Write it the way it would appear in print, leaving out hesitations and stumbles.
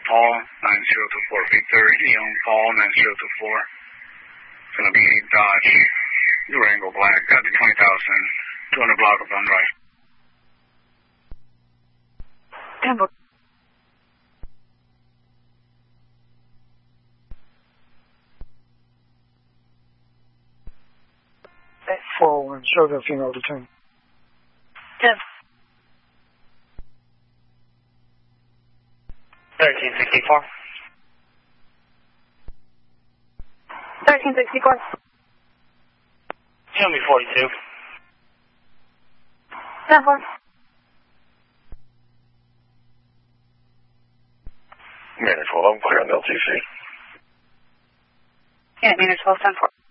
Paul 9024. Victor Young Paul 9024. It's going to be Dodge Durango Black at the 20,200 block of Run Drive. Temple. 401, show the female detained. 10. 1364. 1364. Show me 42. 10-4. Manor 12, I'm clear on LTC. Yeah, Manor 12, 10-4.